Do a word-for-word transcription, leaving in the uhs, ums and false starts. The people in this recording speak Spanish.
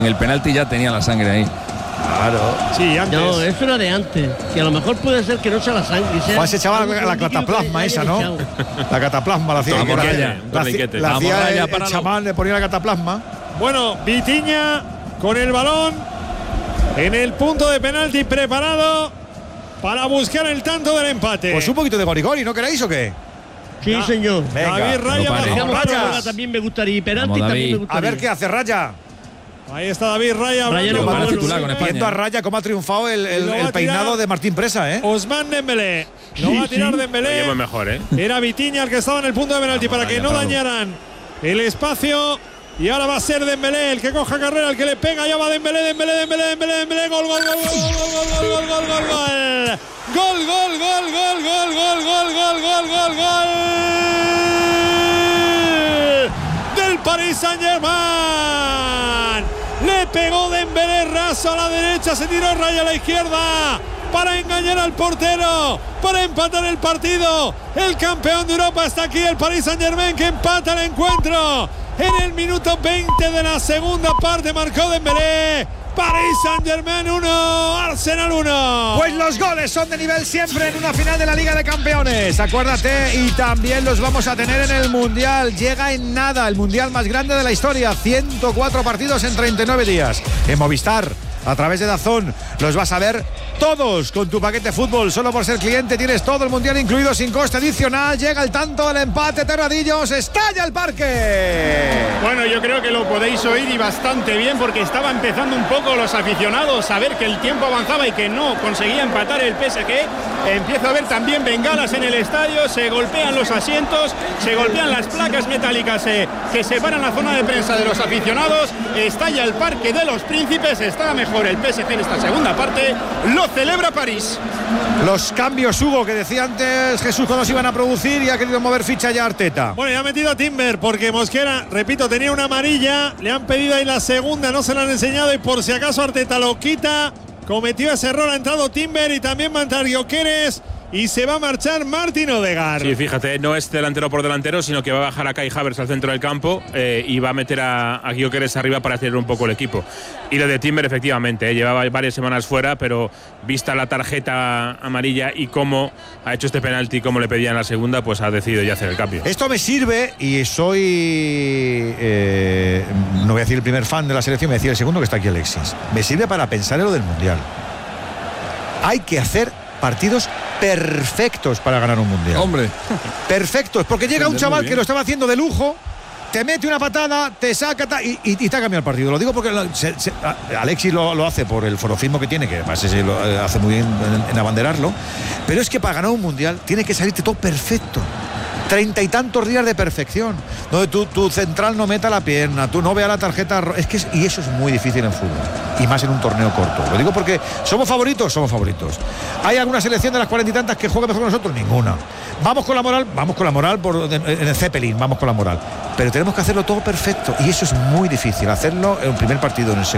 En el penalti ya tenía la sangre ahí. Claro. Sí, antes. No, eso era de antes. Que a lo mejor puede ser que no sea la sangre. Sea Juan se echaba la, la cataplasma esa, ¿no? La cataplasma la hacía. La La, morralla, la, la, la hacía el, el chamán, le ponía la cataplasma. Bueno, Vitinha con el balón en el punto de penalti preparado para buscar el tanto del empate. Pues un poquito de gorigori, ¿no queréis o qué? Sí, Ya. señor. Venga. David Raya No bajo pare. Raya. Raya también me gustaría. Y penalti Vamos, también me David. gustaría. A ver qué hace Raya. Ahí está David Raya. Raya hablando no con para el- titular con España. Viendo a Raya cómo ha triunfado el, el, Lo va el a peinado tirar de Martín Presa, ¿eh? Osman Dembélé. Lo Sí, va a tirar sí. Dembélé. Lo llevo mejor, ¿eh? Era Vitinha el que estaba en el punto de penalti para que Raya, no Pablo. dañaran el espacio. Y ahora va a ser Dembélé el que coja carrera, el que le pega. Ya va Dembélé, Dembélé, Dembélé, Dembélé, Dembélé. Gol, gol, gol, gol, gol, gol, gol, gol, gol, gol, gol. Gol, gol, gol, gol, gol, gol, gol, gol, gol, gol, gol. Del Paris Saint-Germain. Le pegó Dembélé raso a la derecha, se tiró Raya a la izquierda para engañar al portero, para empatar el partido. El campeón de Europa está aquí, el Paris Saint-Germain, que empata el encuentro. En el minuto veinte de la segunda parte marcó Dembélé. Paris Saint-Germain uno, Arsenal uno. Pues los goles son de nivel siempre en una final de la Liga de Campeones. Acuérdate, y también los vamos a tener en el Mundial. Llega en nada, el Mundial más grande de la historia. ciento cuatro partidos en treinta y nueve días. En Movistar, a través de DAZN, los vas a ver todos con tu paquete fútbol. Solo por ser cliente tienes todo el Mundial incluido sin coste adicional. Llega el tanto del empate, Terradillos. ¡Estalla el parque! Bueno, yo creo que lo podéis oír y bastante bien, porque estaba empezando un poco los aficionados a ver que el tiempo avanzaba y que no conseguía empatar el P S G. Empieza a haber también bengalas en el estadio, se golpean los asientos, se golpean las placas metálicas eh, que separan la zona de prensa de los aficionados. Estalla el Parque de los Príncipes, está mejor el P S G en esta segunda parte, lo celebra París. Los cambios, Hugo, que decía antes Jesús cuando se iban a producir, y ha querido mover ficha ya Arteta. Bueno, ya ha metido a Timber porque Mosquera, repito, tenía una amarilla. Le han pedido ahí la segunda, no se la han enseñado y por si acaso Arteta lo quita. Cometió ese error, ha entrado Timber y también va a entrar Gyökeres y se va a marchar Martin Odegaard. Sí, fíjate, no es delantero por delantero, sino que va a bajar a Kai Havertz al centro del campo eh, y va a meter a, a Gyökeres arriba para acelerar un poco el equipo. Y lo de Timber, efectivamente, eh, llevaba varias semanas fuera, pero vista la tarjeta amarilla y cómo ha hecho este penalti, como le pedían la segunda, pues ha decidido ya hacer el cambio. Esto me sirve, y soy, eh, no voy a decir el primer fan de la selección, me decía el segundo, que está aquí Alexis. Me sirve para pensar en lo del Mundial. Hay que hacer partidos perfectos para ganar un Mundial. Hombre. Perfectos, porque llega un chaval que lo estaba haciendo de lujo, te mete una patada, te saca ta, y, y, y te ha cambiado el partido. Lo digo porque lo, se, se, Alexis lo, lo hace por el forofismo que tiene, que además se lo hace muy bien en, en abanderarlo, pero es que para ganar un Mundial tiene que salirte todo perfecto. Treinta y tantos días de perfección, donde tu, tu central no meta la pierna, tú no veas la tarjeta. Es que es, y eso es muy difícil en fútbol, y más en un torneo corto. Lo digo porque somos favoritos, somos favoritos. ¿Hay alguna selección de las cuarenta y tantas que juegue mejor que nosotros? Ninguna. Vamos con la moral, vamos con la moral por, en, en el Zeppelin, vamos con la moral. Pero tenemos que hacerlo todo perfecto, y eso es muy difícil, hacerlo en un primer partido, en el segundo.